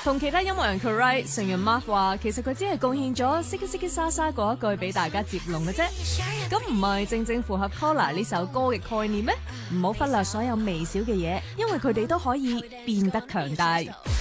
同其他音樂人 co-write， 成員 Mark 話其實佢只係貢獻咗識嘅識嘅沙沙嗰一句俾大家接龍嘅啫，咁唔係正正符合 Collar 呢首歌嘅概念咩？唔好忽略所有微小嘅嘢，因為佢哋都可以變得強大。